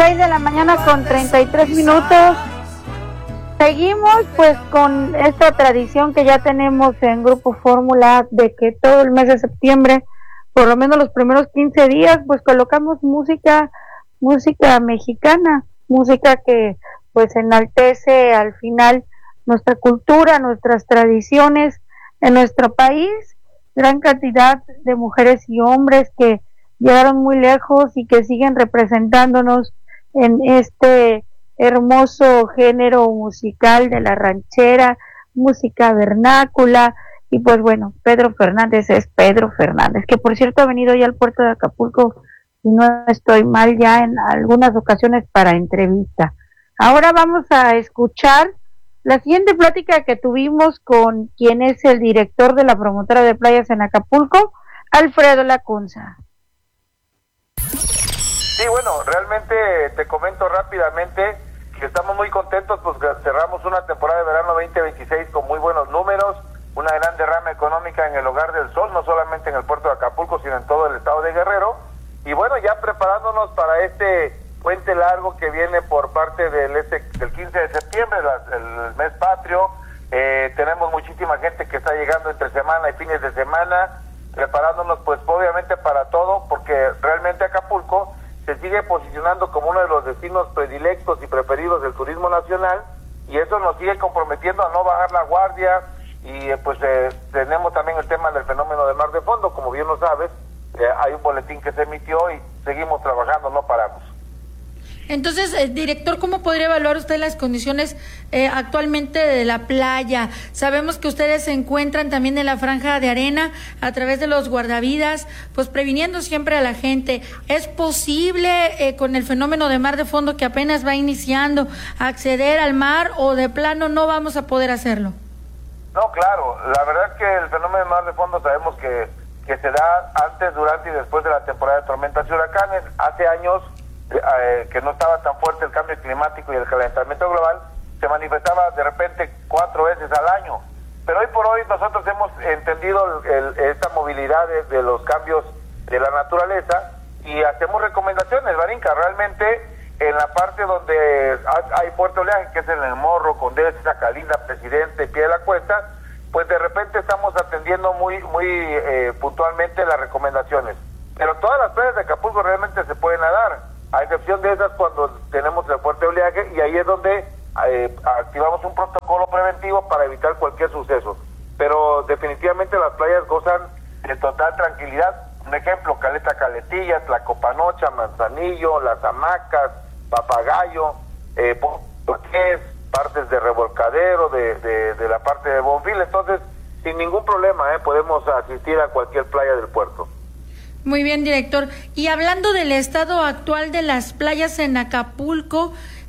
6 de la mañana con 33 minutos. Seguimos pues con esta tradición que ya tenemos en Grupo Fórmula de que todo el mes de septiembre, por lo menos los primeros 15 días, pues colocamos música mexicana, música que pues enaltece al final nuestra cultura, nuestras tradiciones en nuestro país, gran cantidad de mujeres y hombres que llegaron muy lejos y que siguen representándonos en este hermoso género musical de la ranchera, música vernácula. Y pues bueno, Pedro Fernández es Pedro Fernández, que por cierto ha venido ya al puerto de Acapulco, si no estoy mal, ya en algunas ocasiones para entrevista. Ahora vamos a escuchar la siguiente plática que tuvimos con quien es el director de la promotora de playas en Acapulco, Alfredo Lacunza. Sí, bueno, realmente te comento rápidamente que estamos muy contentos, pues cerramos una temporada de verano 2026 con muy buenos números, una gran derrama económica en el Hogar del Sol, no solamente en el puerto de Acapulco, sino en todo el estado de Guerrero, y bueno, ya preparándonos para este puente largo que viene por parte del 15 de septiembre, el mes patrio. Tenemos muchísima gente que está llegando entre semana y fines de semana, preparándonos pues obviamente para todo, porque realmente Acapulco se sigue posicionando como uno de los destinos predilectos y preferidos del turismo nacional, y eso nos sigue comprometiendo a no bajar la guardia. Y pues tenemos también el tema del fenómeno del mar de fondo, como bien lo sabes, hay un boletín que se emitió y seguimos trabajando, no paramos. Entonces, director, ¿cómo podría evaluar usted las condiciones actualmente de la playa? Sabemos que ustedes se encuentran también en la franja de arena a través de los guardavidas, pues previniendo siempre a la gente. ¿Es posible con el fenómeno de mar de fondo que apenas va iniciando acceder al mar, o de plano no vamos a poder hacerlo? No, claro, la verdad es que el fenómeno del mar de fondo sabemos que se da antes, durante y después de la temporada de tormentas y huracanes. Hace años que no estaba tan fuerte el cambio climático y el calentamiento global, se manifestaba de repente 4 veces al año. Pero hoy por hoy nosotros hemos entendido esta movilidad de los cambios de la naturaleza y hacemos recomendaciones, Varinka. Realmente en la parte donde hay fuerte oleaje, que es en el Morro, Condesa, Calinda, Presidente, Pie de la Cuesta, pues de repente estamos atendiendo muy puntualmente las recomendaciones. Pero todas las playas de Acapulco realmente se pueden nadar, a excepción de esas cuando tenemos el fuerte oleaje, y ahí es donde activamos un protocolo preventivo para evitar cualquier suceso. Pero definitivamente las playas gozan de total tranquilidad. Un ejemplo, Caleta Caletilla, Tlacopanocha, Manzanillo, Las Hamacas, Papagayo, Porqués, partes de Revolcadero, de la parte de Bonfil. Entonces, sin ningún problema, podemos asistir a cualquier playa del puerto. Muy bien, director. Y hablando del estado actual de las playas en Acapulco,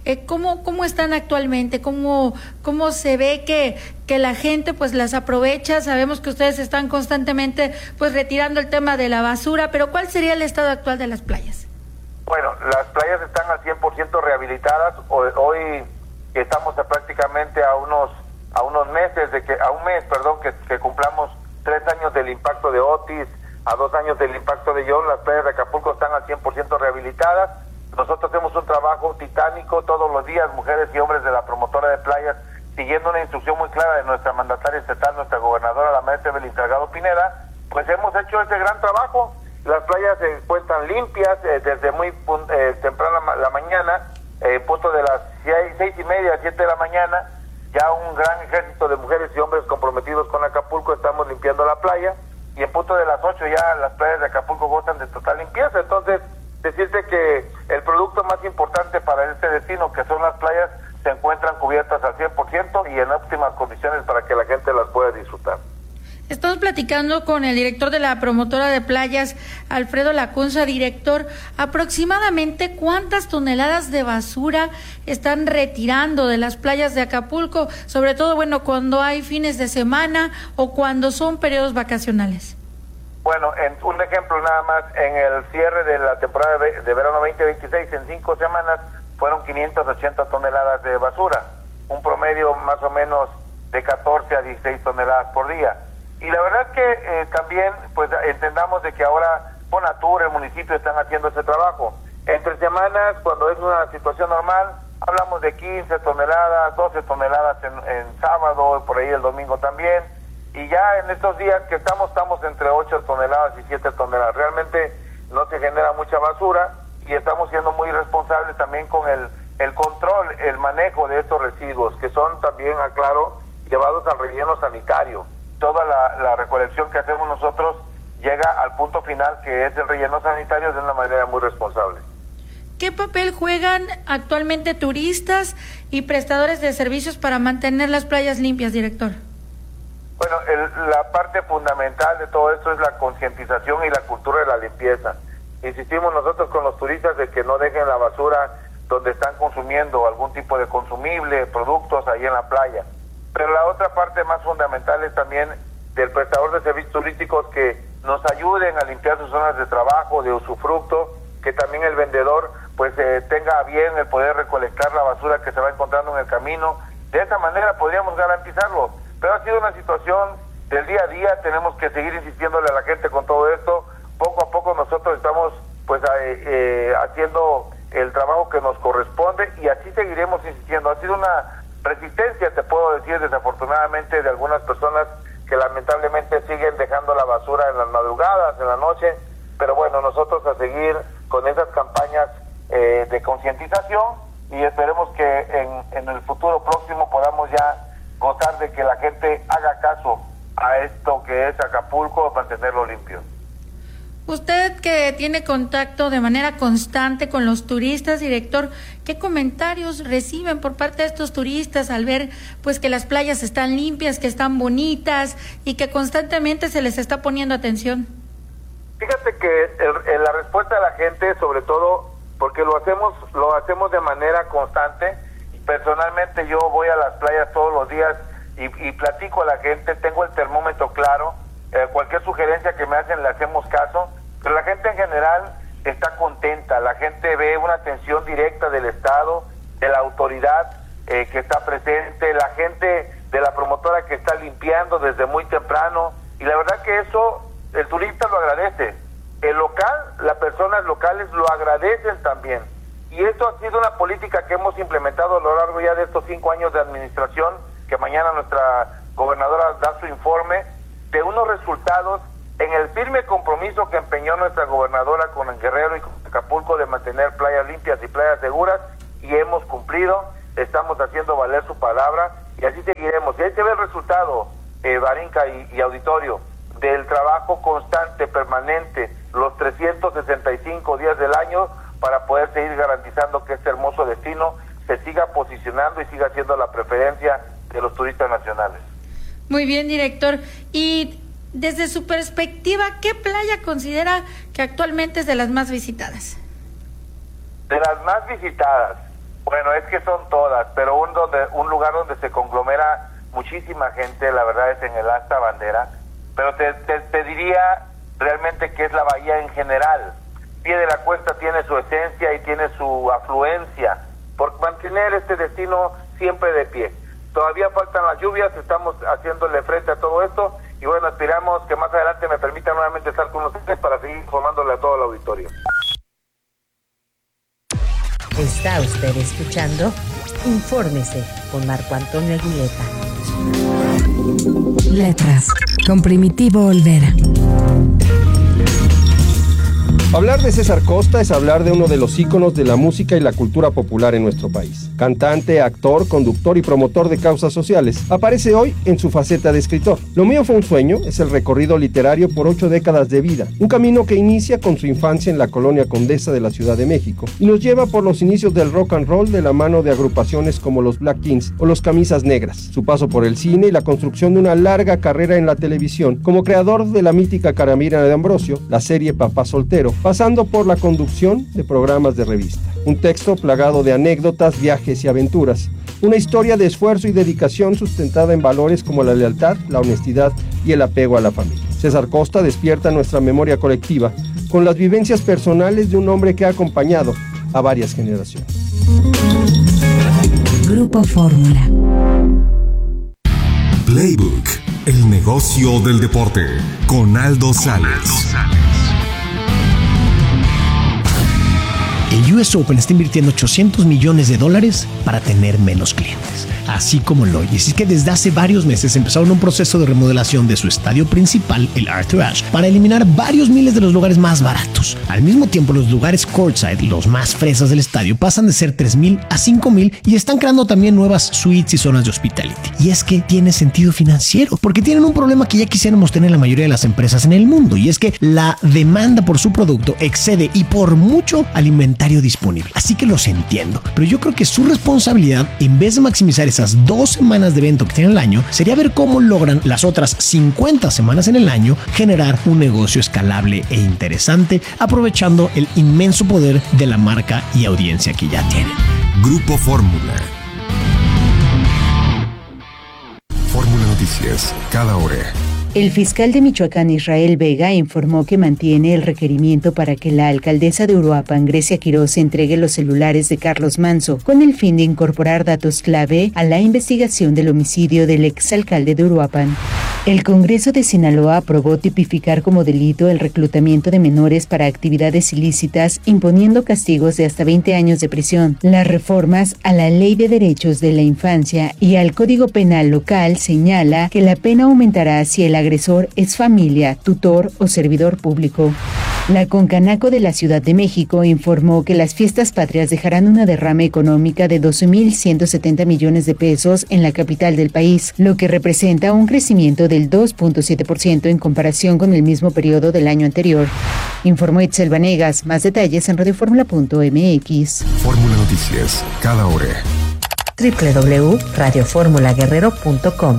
¿cómo están actualmente? ¿Cómo se ve que la gente pues las aprovecha? Sabemos que ustedes están constantemente pues retirando el tema de la basura, pero ¿cuál sería el estado actual de las playas? Bueno, las playas están al 100% rehabilitadas. Hoy estamos prácticamente a un mes, que cumplamos 3 años del impacto de Otis, a 2 años del impacto de John. Las playas de Acapulco están al 100% rehabilitadas. Nosotros hacemos un trabajo titánico todos los días, mujeres y hombres de la promotora de playas, siguiendo una instrucción muy clara de nuestra mandataria estatal, nuestra gobernadora, la maestra Evelyn Salgado Pineda. Pues hemos hecho ese gran trabajo. Las playas se encuentran limpias desde muy temprano la mañana, punto de las 6:30, 7 de la mañana. Ya un gran ejército de mujeres y hombres comprometidos con Acapulco estamos limpiando la playa, y en punto de las 8 ya las playas de Acapulco gozan de total limpieza. Entonces, decirte que el producto más importante para este destino, que son las playas, se encuentran cubiertas al 100% y en óptimas condiciones para que la gente las pueda disfrutar. Estamos platicando con el director de la promotora de playas, Alfredo Lacunza. Director, aproximadamente ¿cuántas toneladas de basura están retirando de las playas de Acapulco? Sobre todo, bueno, cuando hay fines de semana o cuando son periodos vacacionales. Bueno, un ejemplo nada más, en el cierre de la temporada de verano 2026, en 5 semanas, fueron 580 toneladas de basura, un promedio más o menos de 14 a 16 toneladas por día. Y la verdad es que también pues entendamos de que ahora Fonatur, el municipio, están haciendo ese trabajo. Entre semanas, cuando es una situación normal, hablamos de 15 toneladas, 12 toneladas en sábado, por ahí el domingo también, y ya en estos días que estamos entre 8 toneladas y 7 toneladas. Realmente no se genera mucha basura y estamos siendo muy responsables también con el control, el manejo de estos residuos, que son también, aclaro, llevados al relleno sanitario. Toda la recolección que hacemos nosotros llega al punto final, que es el relleno sanitario, de una manera muy responsable. ¿Qué papel juegan actualmente turistas y prestadores de servicios para mantener las playas limpias, director? Bueno, la parte fundamental de todo esto es la concientización y la cultura de la limpieza. Insistimos nosotros con los turistas de que no dejen la basura donde están consumiendo algún tipo de consumible, productos ahí en la playa. Pero la otra parte más fundamental es también del prestador de servicios turísticos, que nos ayuden a limpiar sus zonas de trabajo, de usufructo, que también el vendedor pues tenga bien el poder recolectar la basura que se va encontrando en el camino. De esa manera podríamos garantizarlo, pero ha sido una situación del día a día. Tenemos que seguir insistiéndole a la gente con todo esto. Poco a poco nosotros estamos pues haciendo el trabajo que nos corresponde, y así seguiremos insistiendo. Ha sido una resistencia, te puedo decir, desafortunadamente, de algunas personas que lamentablemente siguen dejando la basura en las madrugadas, en la noche, pero bueno, nosotros a seguir con esas campañas de concientización, y esperemos que en el futuro próximo podamos ya gozar de que la gente haga caso a esto que es Acapulco, mantenerlo limpio. Usted, que tiene contacto de manera constante con los turistas, director, ¿qué comentarios reciben por parte de estos turistas al ver pues que las playas están limpias, que están bonitas y que constantemente se les está poniendo atención? Fíjate que la respuesta de la gente, sobre todo porque lo hacemos de manera constante. Personalmente yo voy a las playas todos los días y platico a la gente, tengo el termómetro claro. Cualquier sugerencia que me hacen le hacemos caso, pero la gente en general está contenta. La gente ve una atención directa del Estado, de la autoridad que está presente, la gente de la promotora que está limpiando desde muy temprano, y la verdad que eso el turista lo agradece. El local, las personas locales lo agradecen también, y esto ha sido una política que hemos implementado a lo largo ya de estos 5 años de administración, que mañana nuestra gobernadora da su informe, de unos resultados en el firme compromiso que empeñó nuestra gobernadora con el Guerrero y con Acapulco de mantener playas limpias y playas seguras, y hemos cumplido. Estamos haciendo valer su palabra y así seguiremos. Y ahí se ve el resultado, Barinca y auditorio, del trabajo constante, permanente, los 365 días del año, para poder seguir garantizando que este hermoso destino se siga posicionando y siga siendo la preferencia de los turistas nacionales. Muy bien, director. Y desde su perspectiva, ¿qué playa considera que actualmente es de las más visitadas? De las más visitadas, bueno, es que son todas, pero un lugar donde se conglomera muchísima gente, la verdad, es en el Asta Bandera, pero te diría realmente que es la bahía en general. Pie de la Cuesta tiene su esencia y tiene su afluencia, por mantener este destino siempre de pie. Todavía faltan las lluvias, estamos haciéndole frente a todo esto, y bueno, esperamos que más adelante me permita nuevamente estar con ustedes para seguir informándole a todo el auditorio. Está usted escuchando Infórmese con Marco Antonio Aguileta. Letras con Primitivo Olvera. Hablar de César Costa es hablar de uno de los íconos de la música y la cultura popular en nuestro país. Cantante, actor, conductor y promotor de causas sociales, aparece hoy en su faceta de escritor. Lo mío fue un sueño es el recorrido literario por 8 décadas de vida, un camino que inicia con su infancia en la colonia Condesa de la Ciudad de México y nos lleva por los inicios del rock and roll de la mano de agrupaciones como los Black Kings o los Camisas Negras, su paso por el cine y la construcción de una larga carrera en la televisión como creador de la mítica Caramira de Ambrosio, la serie Papá Soltero, pasando por la conducción de programas de revista. Un texto plagado de anécdotas, viajes y aventuras. Una historia de esfuerzo y dedicación sustentada en valores como la lealtad, la honestidad y el apego a la familia. César Costa despierta nuestra memoria colectiva con las vivencias personales de un hombre que ha acompañado a varias generaciones. Grupo Fórmula. Playbook, el negocio del deporte, con Aldo Sales. El US Open está invirtiendo $800 millones para tener menos clientes. Así como lo oyes, es que desde hace varios meses empezaron un proceso de remodelación de su estadio principal, el Arthur Ashe, para eliminar varios miles de los lugares más baratos. Al mismo tiempo, los lugares courtside, los más fresas del estadio, pasan de ser 3,000 a 5,000 y están creando también nuevas suites y zonas de hospitality. Y es que tiene sentido financiero, porque tienen un problema que ya quisiéramos tener la mayoría de las empresas en el mundo, y es que la demanda por su producto excede y por mucho al inventario disponible. Así que los entiendo, pero yo creo que su responsabilidad, en vez de maximizar esas 2 semanas de evento que tienen el año, sería ver cómo logran las otras 50 semanas en el año generar un negocio escalable e interesante, aprovechando el inmenso poder de la marca y audiencia que ya tienen. Grupo Fórmula. Fórmula Noticias, cada hora. El fiscal de Michoacán, Israel Vega, informó que mantiene el requerimiento para que la alcaldesa de Uruapan, Grecia Quiroz, entregue los celulares de Carlos Manzo, con el fin de incorporar datos clave a la investigación del homicidio del exalcalde de Uruapan. El Congreso de Sinaloa aprobó tipificar como delito el reclutamiento de menores para actividades ilícitas, imponiendo castigos de hasta 20 años de prisión. Las reformas a la Ley de Derechos de la Infancia y al Código Penal local señala que la pena aumentará si el agresor es familia, tutor o servidor público. La Concanaco de la Ciudad de México informó que las fiestas patrias dejarán una derrama económica de 12,170 millones de pesos en la capital del país, lo que representa un crecimiento del 2.7% en comparación con el mismo periodo del año anterior. Informó Itzel Vanegas. Más detalles en radioformula.mx. Fórmula Noticias, cada hora. www.radioformulaguerrero.com.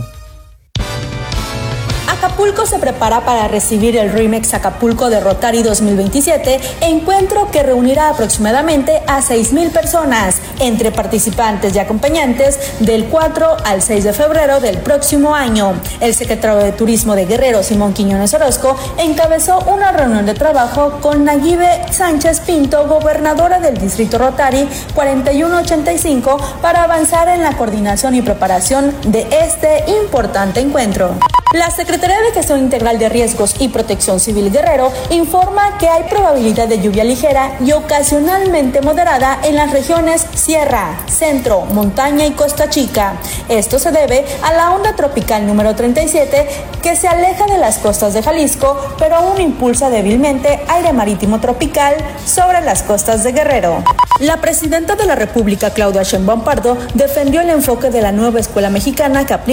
Acapulco se prepara para recibir el Remix Acapulco de Rotary 2027, encuentro que reunirá aproximadamente a 6,000 personas, entre participantes y acompañantes, del 4 al 6 de febrero del próximo año. El secretario de Turismo de Guerrero, Simón Quiñones Orozco, encabezó una reunión de trabajo con Naguibe Sánchez Pinto, gobernadora del Distrito Rotary 4185, para avanzar en la coordinación y preparación de este importante encuentro. La Secretaría de Gestión Integral de Riesgos y Protección Civil Guerrero informa que hay probabilidad de lluvia ligera y ocasionalmente moderada en las regiones Sierra, Centro, Montaña y Costa Chica. Esto se debe a la onda tropical número 37 que se aleja de las costas de Jalisco, pero aún impulsa débilmente aire marítimo tropical sobre las costas de Guerrero. La presidenta de la República, Claudia Sheinbaum Pardo, defendió el enfoque de la nueva escuela mexicana que aplica